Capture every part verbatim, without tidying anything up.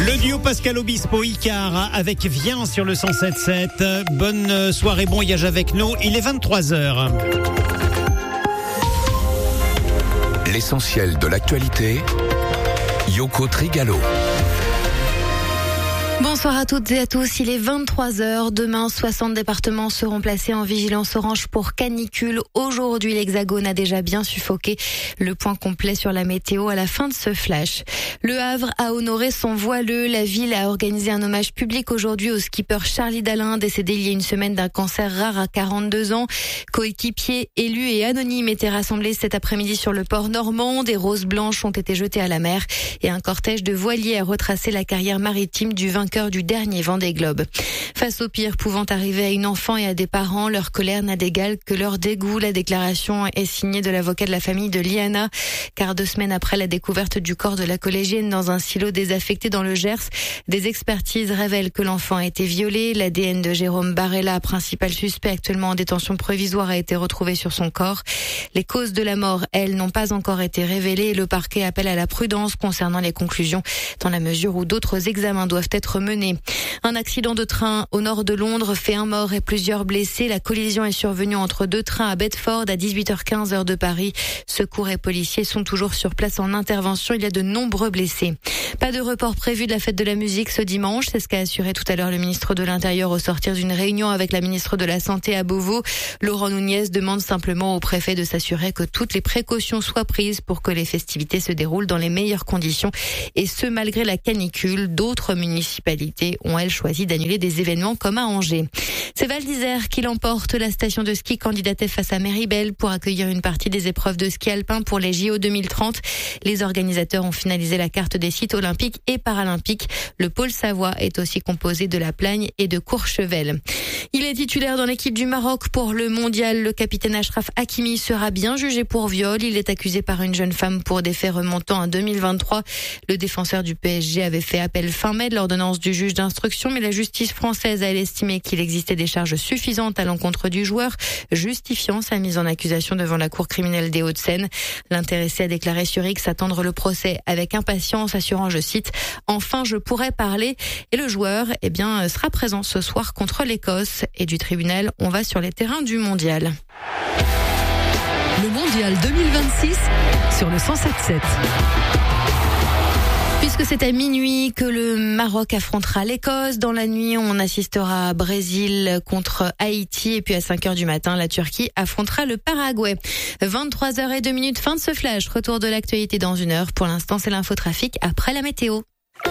Le duo Pascal Obispo Icare avec Viens sur le cent sept sept. Bonne soirée, bon voyage avec nous. Il est vingt-trois heures. L'essentiel de l'actualité, Yoko Trigalo. Bonsoir à toutes et à tous, il est vingt-trois heures. Demain, soixante départements seront placés en vigilance orange pour canicule. Aujourd'hui, l'Hexagone a déjà bien suffoqué. Le point complet sur la météo à la fin de ce flash. Le Havre a honoré son voileux. La ville a organisé un hommage public aujourd'hui au skipper Charlie Dalin, décédé il y a une semaine d'un cancer rare à quarante-deux ans. Coéquipiers, élus et anonymes étaient rassemblés cet après-midi sur le port normand. Des roses blanches ont été jetées à la mer et un cortège de voiliers a retracé la carrière maritime du vainqueur du dernier Vendée Globe. Face au pire pouvant arriver à une enfant et à des parents, leur colère n'a d'égal que leur dégoût. La déclaration est signée de l'avocat de la famille de Liana, car deux semaines après la découverte du corps de la collégienne dans un silo désaffecté dans le Gers, des expertises révèlent que l'enfant a été violé. L'A D N de Jérôme Barella, principal suspect actuellement en détention provisoire, a été retrouvé sur son corps. Les causes de la mort, elles, n'ont pas encore été révélées. Le parquet appelle à la prudence concernant les conclusions, dans la mesure où d'autres examens doivent être menés. Un accident de train au nord de Londres fait un mort et plusieurs blessés. La collision est survenue entre deux trains à Bedford à dix-huit heures quinze heure de Paris. Secours et policiers sont toujours sur place en intervention. Il y a de nombreux blessés. Pas de report prévu de la fête de la musique ce dimanche. C'est ce qu'a assuré tout à l'heure le ministre de l'Intérieur au sortir d'une réunion avec la ministre de la Santé à Beauvau. Laurent Nunez demande simplement au préfet de s'assurer que toutes les précautions soient prises pour que les festivités se déroulent dans les meilleures conditions. Et ce, malgré la canicule. D'autres municipalités ont, elles, choisi d'annuler des événements comme à Angers. C'est Val d'Isère qui l'emporte. La station de ski candidatait face à Méribel pour accueillir une partie des épreuves de ski alpin pour les J O deux mille trente. Les organisateurs ont finalisé la carte des sites olympiques et paralympiques. Le pôle Savoie est aussi composé de La Plagne et de Courchevel. Il est titulaire dans l'équipe du Maroc pour le mondial. Le capitaine Achraf Hakimi sera bien jugé pour viol. Il est accusé par une jeune femme pour des faits remontant à deux mille vingt-trois. Le défenseur du P S G avait fait appel fin mai de l'ordonnance du juge d'instruction, mais la justice française a estimé qu'il existait des charges suffisantes à l'encontre du joueur, justifiant sa mise en accusation devant la cour criminelle des Hauts-de-Seine. L'intéressé a déclaré sur X attendre le procès avec impatience, assurant, je cite, « Enfin, je pourrais parler ». Et le joueur, eh bien, sera présent ce soir contre l'Écosse. Et du tribunal, on va sur les terrains du mondial. Le mondial deux mille vingt-six sur le cent sept sept. Puisque c'est à minuit que le Maroc affrontera l'Écosse. Dans la nuit, on assistera à Brésil contre Haïti. Et puis à cinq heures du matin, la Turquie affrontera le Paraguay. vingt-trois heures zéro deux, fin de ce flash. Retour de l'actualité dans une heure. Pour l'instant, c'est l'infotrafic après la météo.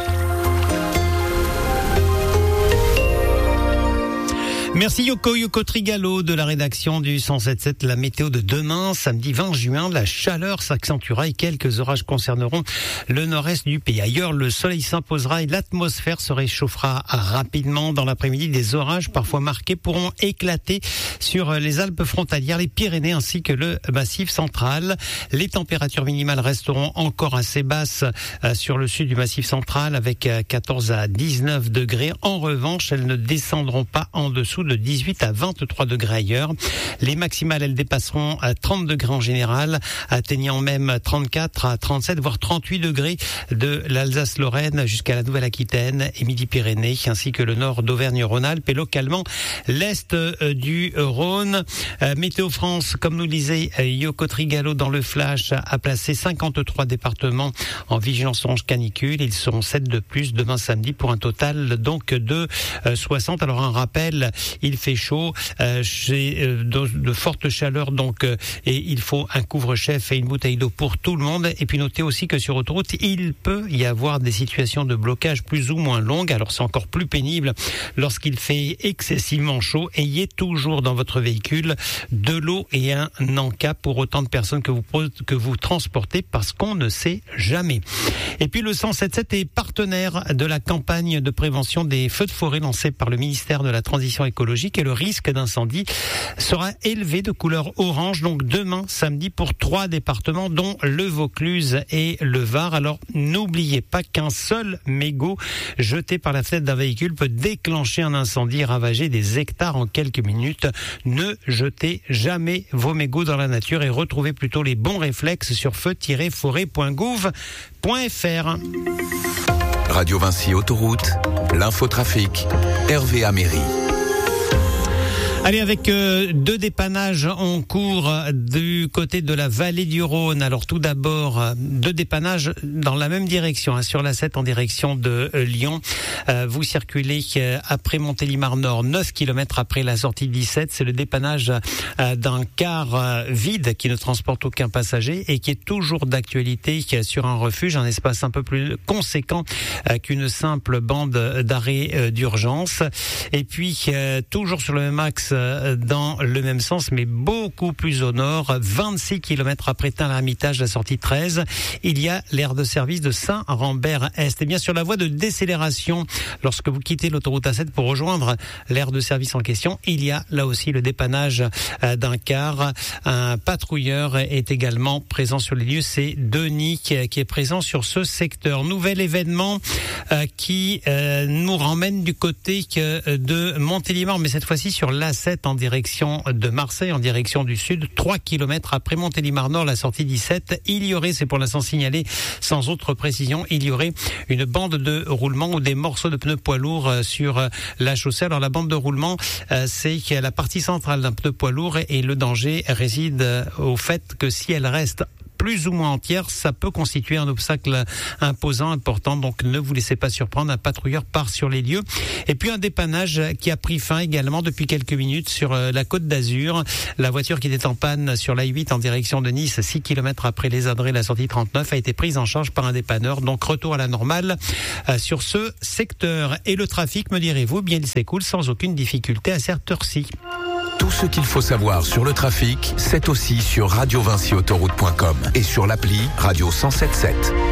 Merci Yoko, Yoko Trigalo de la rédaction du cent sept sept. La météo de demain, samedi vingt juin, la chaleur s'accentuera et quelques orages concerneront le nord-est du pays. Ailleurs, le soleil s'imposera et l'atmosphère se réchauffera rapidement. Dans l'après-midi, des orages parfois marqués pourront éclater sur les Alpes frontalières, les Pyrénées ainsi que le Massif central. Les températures minimales resteront encore assez basses sur le sud du Massif central avec quatorze à dix-neuf degrés. En revanche, elles ne descendront pas en dessous de dix-huit à vingt-trois degrés ailleurs. Les maximales, elles dépasseront à trente degrés en général, atteignant même trente-quatre à trente-sept, voire trente-huit degrés de l'Alsace-Lorraine jusqu'à la Nouvelle-Aquitaine et Midi-Pyrénées, ainsi que le nord d'Auvergne-Rhône-Alpes et localement l'est du Rhône. Euh, Météo France, comme nous disait Yoko Trigalo dans le flash, a placé cinquante-trois départements en vigilance orange canicule. Ils seront sept de plus demain samedi pour un total donc de euh, soixante. Alors un rappel, il fait chaud, euh, j'ai euh, de, de fortes chaleurs donc euh, et il faut un couvre-chef et une bouteille d'eau pour tout le monde. Et puis notez aussi que sur autoroute, il peut y avoir des situations de blocage plus ou moins longues. Alors c'est encore plus pénible lorsqu'il fait excessivement chaud. Ayez toujours dans votre véhicule de l'eau et un encas pour autant de personnes que vous que vous transportez, parce qu'on ne sait jamais. Et puis le cent sept sept est partenaire de la campagne de prévention des feux de forêt lancée par le ministère de la Transition écologique, et le risque d'incendie sera élevé de couleur orange donc demain samedi pour trois départements dont le Vaucluse et le Var. Alors n'oubliez pas qu'un seul mégot jeté par la fenêtre d'un véhicule peut déclencher un incendie et ravager des hectares en quelques minutes. Ne jetez jamais vos mégots dans la nature et retrouvez plutôt les bons réflexes sur feu tiret forêt point gouv point f r. Radio Vinci Autoroute, l'infotrafic, Hervé Améry. Allez, avec euh, deux dépannages en cours du côté de la vallée du Rhône. Alors tout d'abord, euh, deux dépannages dans la même direction, hein, sur la sept en direction de euh, Lyon. Euh, vous circulez euh, après Montélimar Nord, neuf kilomètres après la sortie dix-sept. C'est le dépannage euh, d'un car euh, vide qui ne transporte aucun passager et qui est toujours d'actualité euh, sur un refuge, un espace un peu plus conséquent euh, qu'une simple bande d'arrêt euh, d'urgence. Et puis, euh, toujours sur le même axe, dans le même sens, mais beaucoup plus au nord, vingt-six kilomètres après Tain-l'Hermitage, la sortie treize, il y a l'aire de service de Saint-Rambert-Est. Et bien sur la voie de décélération, lorsque vous quittez l'autoroute A sept pour rejoindre l'aire de service en question, il y a là aussi le dépannage d'un car. Un patrouilleur est également présent sur les lieux, c'est Denis qui est présent sur ce secteur. Nouvel événement qui nous ramène du côté de Montélimar, mais cette fois-ci sur l'A sept en direction de Marseille, en direction du sud, trois kilomètres après Montélimar Nord, la sortie dix-sept. Il y aurait, c'est pour l'instant signalé sans autre précision, il y aurait une bande de roulement ou des morceaux de pneus poids lourds sur la chaussée. Alors la bande de roulement, c'est la partie centrale d'un pneu poids lourd et le danger réside au fait que si elle reste plus ou moins entière, ça peut constituer un obstacle imposant, important. Donc ne vous laissez pas surprendre, un patrouilleur part sur les lieux. Et puis un dépannage qui a pris fin également depuis quelques minutes sur la Côte d'Azur. La voiture qui était en panne sur l'A huit en direction de Nice, six kilomètres après les Adrets, la sortie trente-neuf, a été prise en charge par un dépanneur. Donc retour à la normale euh, sur ce secteur. Et le trafic, me direz-vous, bien il s'écoule sans aucune difficulté à cette heure-ci. Tout ce qu'il faut savoir sur le trafic, c'est aussi sur radio vinci autoroute point com et sur l'appli Radio cent sept sept.